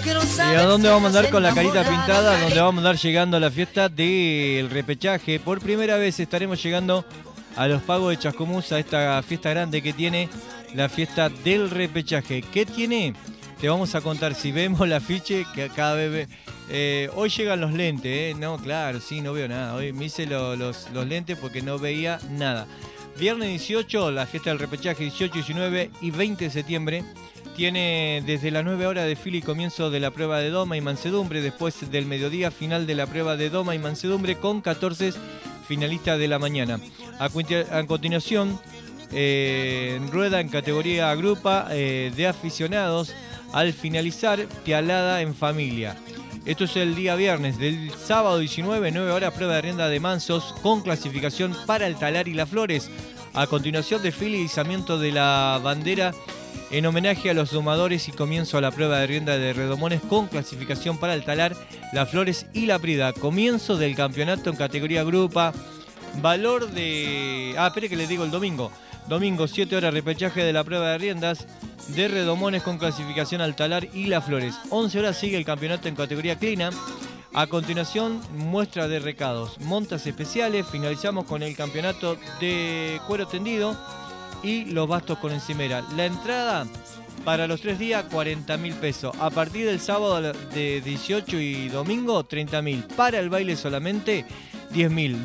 ¿Y a dónde vamos a andar con la carita pintada? Donde vamos a andar llegando a la fiesta del repechaje. Por primera vez estaremos llegando a los Pagos de Chascomús, a esta fiesta grande que tiene la fiesta del repechaje. ¿Qué tiene? Te vamos a contar. Si vemos el afiche, que cada vez... hoy llegan los lentes, No, claro, sí, no veo nada. Hoy me hice los lentes porque no veía nada. Viernes 18, la fiesta del repechaje, 18, 19 y 20 de septiembre. Tiene desde las 9 horas desfile y comienzo de la prueba de doma y mansedumbre. Después del mediodía, final de la prueba de doma y mansedumbre con 14 finalistas de la mañana. A continuación, rueda en categoría grupa de aficionados. Al finalizar, pialada en familia. Esto es el día viernes. Del sábado 19, 9 horas, prueba de rienda de mansos con clasificación para el talar y las flores. A continuación, desfile y izamiento de la bandera en homenaje a los domadores y comienzo a la prueba de rienda de redomones con clasificación para el talar, las flores y la prida. Comienzo del campeonato en categoría grupa. Valor de... espere que les digo el domingo. Domingo, 7 horas, repechaje de la prueba de riendas de redomones con clasificación al talar y las flores. 11 horas sigue el campeonato en categoría clina. A continuación, muestra de recados, montas especiales. Finalizamos con el campeonato de cuero tendido y los bastos con encimera. La entrada para los 3 días, 40.000 pesos. A partir del sábado de 18 y domingo, 30.000. Para el baile solamente, 10.000.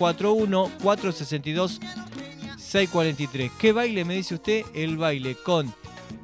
2241-462-643. ¿Qué baile me dice usted? El baile con...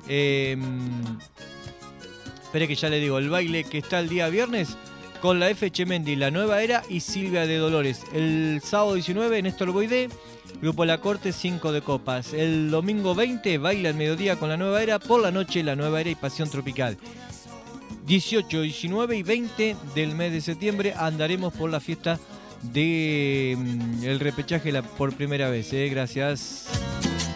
espere que ya le digo. El baile que está el día viernes con la F. Chemendi, La Nueva Era y Silvia de Dolores. El sábado 19, Néstor Boidé, Grupo La Corte, 5 de copas. El domingo 20, baila al mediodía con La Nueva Era. Por la noche, La Nueva Era y Pasión Tropical. 18, 19 y 20 del mes de septiembre andaremos por la fiesta de el repechaje por primera vez. Gracias.